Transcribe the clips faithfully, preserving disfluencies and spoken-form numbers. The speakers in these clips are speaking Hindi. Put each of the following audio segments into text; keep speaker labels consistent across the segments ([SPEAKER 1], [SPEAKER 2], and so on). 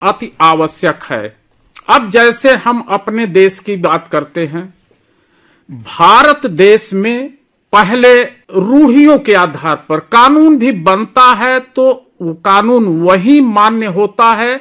[SPEAKER 1] अति आवश्यक है। अब जैसे हम अपने देश की बात करते हैं, भारत देश में पहले रूढ़ियों के आधार पर कानून भी बनता है तो कानून वही मान्य होता है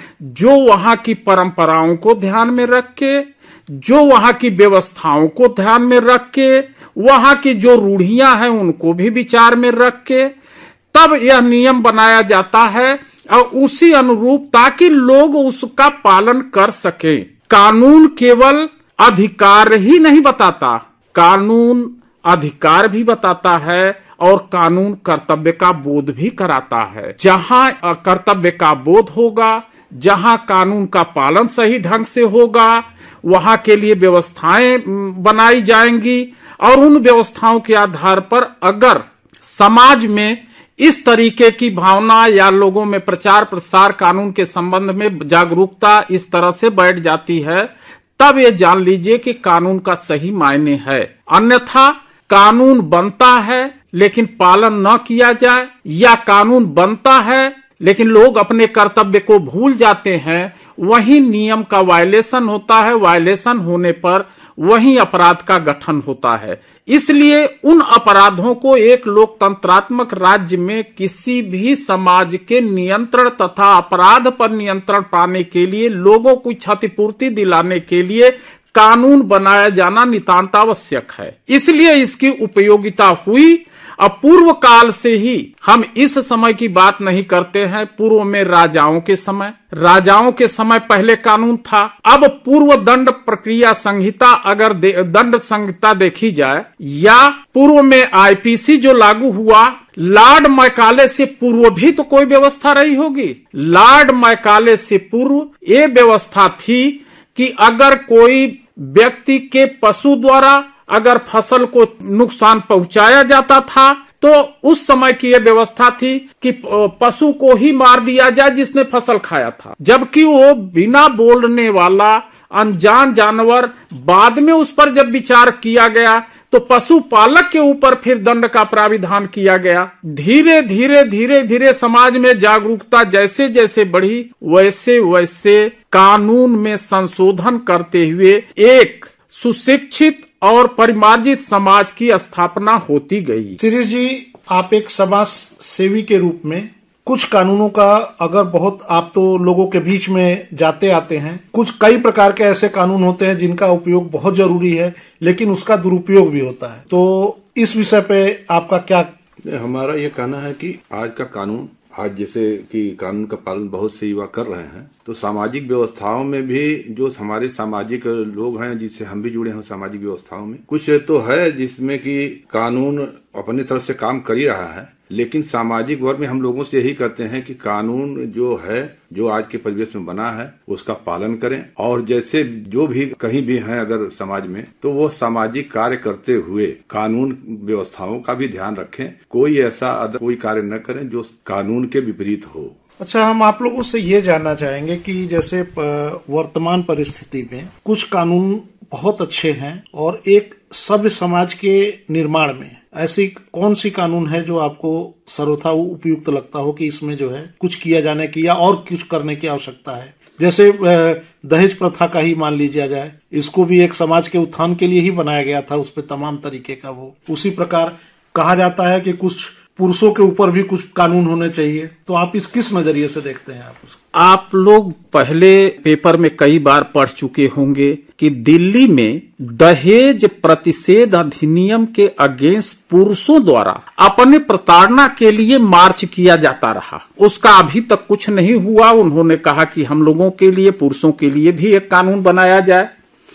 [SPEAKER 1] जो वहां की परंपराओं को ध्यान में रख के, जो वहां की व्यवस्थाओं को ध्यान में रख के, वहां की जो रूढ़ियां हैं उनको भी विचार में रख के तब यह नियम बनाया जाता है और उसी अनुरूप, ताकि लोग उसका पालन कर सके। कानून केवल अधिकार ही नहीं बताता, कानून अधिकार भी बताता है और कानून कर्तव्य का बोध भी कराता है। जहां कर्तव्य का बोध होगा, जहां कानून का पालन सही ढंग से होगा, वहां के लिए व्यवस्थाएं बनाई जाएंगी और उन व्यवस्थाओं के आधार पर अगर समाज में इस तरीके की भावना या लोगों में प्रचार प्रसार कानून के संबंध में जागरूकता इस तरह से बैठ जाती है, तब ये जान लीजिए कि कानून का सही मायने है। अन्यथा कानून बनता है लेकिन पालन न किया जाए, या कानून बनता है लेकिन लोग अपने कर्तव्य को भूल जाते हैं, वही नियम का वायलेशन होता है। वायलेशन होने पर वही अपराध का गठन होता है। इसलिए उन अपराधों को एक लोकतंत्रात्मक राज्य में किसी भी समाज के नियंत्रण तथा अपराध पर नियंत्रण पाने के लिए, लोगों को क्षतिपूर्ति दिलाने के लिए कानून बनाया जाना नितांत आवश्यक है। इसलिए इसकी उपयोगिता हुई। अब पूर्व काल से ही, हम इस समय की बात नहीं करते हैं, पूर्व में राजाओं के समय, राजाओं के समय पहले कानून था। अब पूर्व दंड प्रक्रिया संहिता अगर दंड संहिता देखी जाए, या पूर्व में आईपीसी जो लागू हुआ, लॉर्ड मैकाले से पूर्व भी तो कोई व्यवस्था रही होगी। लॉर्ड मैकाले से पूर्व ये व्यवस्था थी कि अगर कोई व्यक्ति के पशु द्वारा अगर फसल को नुकसान पहुंचाया जाता था तो उस समय की यह व्यवस्था थी कि पशु को ही मार दिया जाए जिसने फसल खाया था, जबकि वो बिना बोलने वाला अनजान जानवर। बाद में उस पर जब विचार किया गया तो पशु पालक के ऊपर फिर दंड का प्राविधान किया गया। धीरे धीरे धीरे धीरे समाज में जागरूकता जैसे जैसे बढ़ी, वैसे वैसे कानून में संशोधन करते हुए एक सुशिक्षित और परिमार्जित समाज की स्थापना होती गई।
[SPEAKER 2] शिरीष जी, आप एक समाज सेवी के रूप में कुछ कानूनों का, अगर बहुत, आप तो लोगों के बीच में जाते आते हैं, कुछ कई प्रकार के ऐसे कानून होते हैं जिनका उपयोग बहुत जरूरी है लेकिन उसका दुरुपयोग भी होता है, तो इस विषय पे आपका क्या?
[SPEAKER 3] हमारा ये कहना है कि आज का कानून, आज जैसे कि कानून का पालन बहुत से युवा कर रहे हैं, तो सामाजिक व्यवस्थाओं में भी जो हमारे सामाजिक लोग हैं, जिससे हम भी जुड़े हैं सामाजिक व्यवस्थाओं में, कुछ तो है जिसमें कि कानून अपनी तरफ से काम कर ही रहा है, लेकिन सामाजिक वर्ग में हम लोगों से यही करते हैं कि कानून जो है, जो आज के परिवेश में बना है, उसका पालन करें। और जैसे जो भी कहीं भी हैं अगर समाज में, तो वो सामाजिक कार्य करते हुए कानून व्यवस्थाओं का भी ध्यान रखें। कोई ऐसा अदर कोई कार्य न करें जो कानून के विपरीत हो।
[SPEAKER 2] अच्छा, हम आप लोगों से ये जानना चाहेंगे कि जैसे वर्तमान परिस्थिति में कुछ कानून बहुत अच्छे हैं और एक सभ्य समाज के निर्माण में ऐसी कौन सी कानून है जो आपको सर्वथा उपयुक्त लगता हो कि इसमें जो है कुछ किया जाने की या और कुछ करने की आवश्यकता है? जैसे दहेज प्रथा का ही मान लीजिए जाए, इसको भी एक समाज के उत्थान के लिए ही बनाया गया था, उस पर तमाम तरीके का वो। उसी प्रकार कहा जाता है कि कुछ पुरुषों के ऊपर भी कुछ कानून होने चाहिए, तो आप इस किस नजरिए से देखते हैं? आप उसको
[SPEAKER 1] आप लोग पहले पेपर में कई बार पढ़ चुके होंगे कि दिल्ली में दहेज प्रतिषेध अधिनियम के अगेंस्ट पुरुषों द्वारा अपने प्रताड़ना के लिए मार्च किया जाता रहा। उसका अभी तक कुछ नहीं हुआ। उन्होंने कहा कि हम लोगों के लिए, पुरुषों के लिए भी एक कानून बनाया जाए।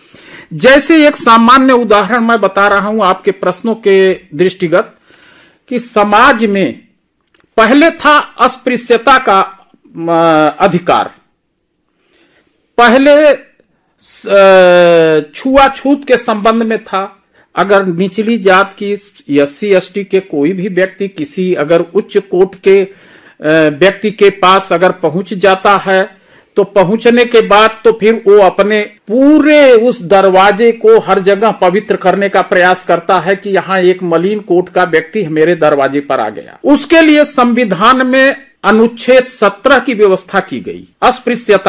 [SPEAKER 1] जैसे एक सामान्य उदाहरण मैं बता रहा हूं आपके प्रश्नों के दृष्टिगत, कि समाज में पहले था अस्पृश्यता का अधिकार, पहले छुआछूत के संबंध में था। अगर निचली जात की एससी एसटी के कोई भी व्यक्ति किसी अगर उच्च कोटि के व्यक्ति के पास अगर पहुंच जाता है तो पहुंचने के बाद तो फिर वो अपने पूरे उस दरवाजे को हर जगह पवित्र करने का प्रयास करता है कि यहाँ एक मलिन कोट का व्यक्ति मेरे दरवाजे पर आ गया। उसके लिए संविधान में अनुच्छेद सत्रह की व्यवस्था की गई। अस्पृश्यता